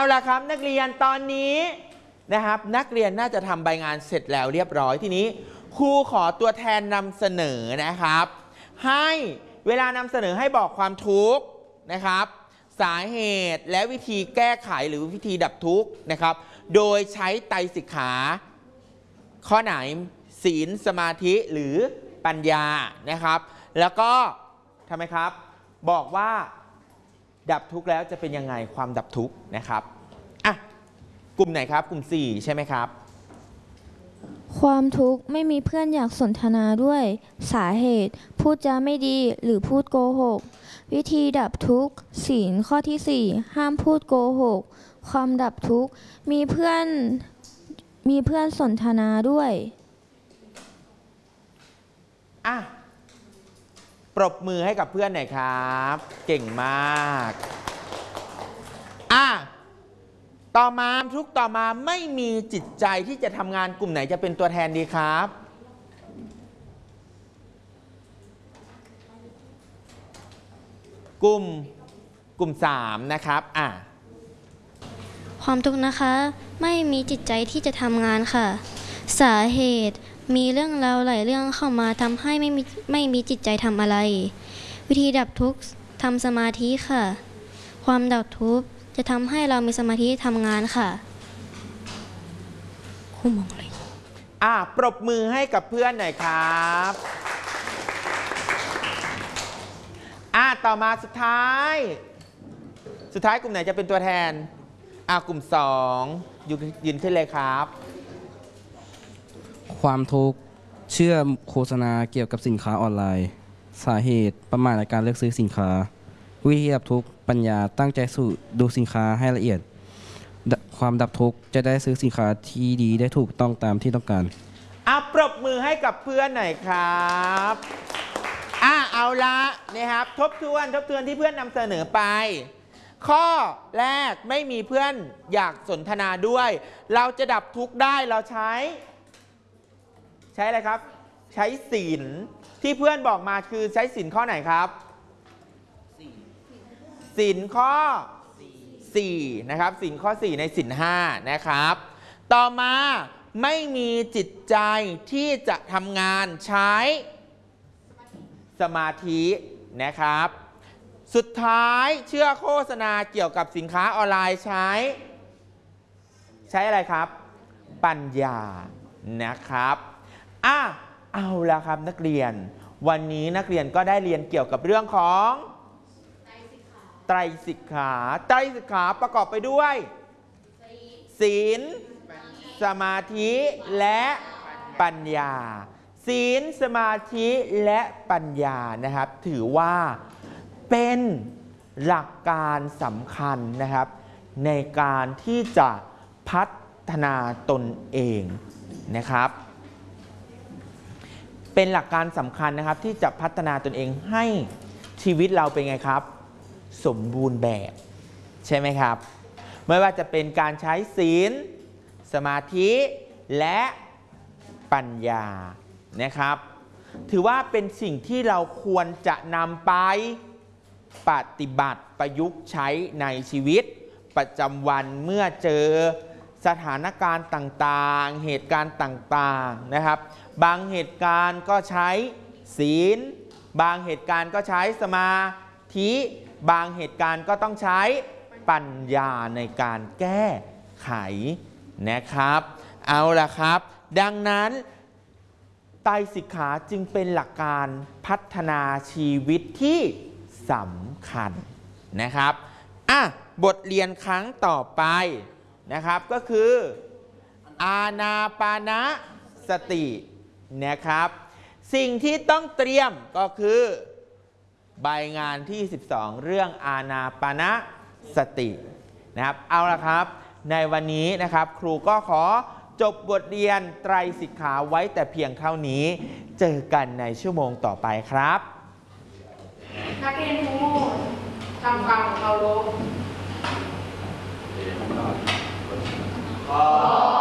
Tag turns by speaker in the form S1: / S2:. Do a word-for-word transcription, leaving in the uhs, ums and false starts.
S1: ล่ะครับนักเรียนตอนนี้นะครับนักเรียนน่าจะทำใบงานเสร็จแล้วเรียบร้อยทีนี้ครูขอตัวแทนนำเสนอนะครับให้เวลานำเสนอให้บอกความทุกข์นะครับสาเหตุและวิธีแก้ไขหรือวิธีดับทุกข์นะครับโดยใช้ไตรสิกขาข้อไหนศีลสมาธิหรือปัญญานะครับแล้วก็ทำไมครับบอกว่าดับทุกข์แล้วจะเป็นยังไงความดับทุกข์นะครับอ่ะกลุ่มไหนครับกลุ่มสี่ใช่ไหมครับ
S2: ความทุกข์ไม่มีเพื่อนอยากสนทนาด้วยสาเหตุพูดจาไม่ดีหรือพูดโกหกวิธีดับทุกข์ศีลข้อที่สี่ห้ามพูดโกหกความดับทุกข์มีเพื่อนมีเพื่อนสนทนาด้วย
S1: อ่ะปรบมือให้กับเพื่อนหน่อยครับเก่งมากอ่ะต่อมาทุกต่อมาไม่มีจิตใจที่จะทำงานกลุ่มไหนจะเป็นตัวแทนดีครับกลุ่มกลุ่มสามนะครับอ่ะ
S3: ความทุกข์นะคะไม่มีจิตใจที่จะทำงานค่ะสาเหตุมีเรื่องราวหลายเรื่องเข้ามาทำให้ไม่มีไม่มีจิตใจทำอะไรวิธีดับทุกข์ทำสมาธิค่ะความดับทุกข์จะทำให้เรามีสมาธิทำงานค่ะคู่มองเลย
S1: อ่ะปรบมือให้กับเพื่อนหน่อยครับอ่ะต่อมาสุดท้ายสุดท้ายกลุ่มไหนจะเป็นตัวแทนอ่ะกลุ่มสองยืนขึ้นเลยครับ
S4: ความทุกข์เชื่อโฆษณาเกี่ยวกับสินค้าออนไลน์สาเหตุประมาทในการเลือกซื้อสินค้าวิธีดับทุกข์ปัญญาตั้งใจสู่ดูสินค้าให้ละเอียดความดับทุกข์จะได้ซื้อสินค้าที่ดีได้ถูกต้องตามที่ต้องการ
S1: อ่ะปรบมือให้กับเพื่อนหน่อยครับอ่ะเอาละนะครับทบทวนทบทวนที่เพื่อนนำเสนอไปข้อแรกไม่มีเพื่อนอยากสนทนาด้วยเราจะดับทุกข์ได้เราใช้ใช้อะไรครับใช้ศีลที่เพื่อนบอกมาคือใช้ศีลข้อไหนครับศีลข้อสี่นะครับศีลข้อสี่ในศีลห้านะครับต่อมาไม่มีจิตใจที่จะทำงานใช้สมาธินะครับสุดท้ายเชื่อโฆษณาเกี่ยวกับสินค้าออนไลน์ใช้ใช้อะไรครับปัญญานะครับอ่ะเอาละครับนักเรียนวันนี้นักเรียนก็ได้เรียนเกี่ยวกับเรื่องของไตรสิกขาไตรสิกขาประกอบไปด้วยศีลสมาธิและปัญญาศีลสมาธิและปัญญานะครับถือว่าเป็นหลักการสำคัญนะครับในการที่จะพัฒนาตนเองนะครับเป็นหลักการสำคัญนะครับที่จะพัฒนาตนเองให้ชีวิตเราเป็นไงครับสมบูรณ์แบบใช่ไหมครับไม่ว่าจะเป็นการใช้ศีลสมาธิและปัญญานะครับถือว่าเป็นสิ่งที่เราควรจะนำไปปฏิบัติประยุกต์ใช้ในชีวิตประจำวันเมื่อเจอสถานการณ์ต่างๆเหตุการณ์ต่างๆนะครับบางเหตุการณ์ก็ใช้ศีลบางเหตุการณ์ก็ใช้สมาธิบางเหตุการณ์ก็ต้องใช้ปัญญาในการแก้ไขนะครับเอาล่ะครับดังนั้นไตรสิกขาจึงเป็นหลักการพัฒนาชีวิตที่สำคัญนะครับอ่ะบทเรียนครั้งต่อไปนะครับก็คืออานาปานสตินะครับสิ่งที่ต้องเตรียมก็คือใบงานที่สิบสองเรื่องอานาปานสตินะครับเอาละครับในวันนี้นะครับครูก็ขอจบบทเรียนไตรสิกขาไว้แต่เพียงเท่านี้เจอกันในชั่วโมงต่อไปครับ
S5: นักเรียนทั้งหมดทำความเคารพ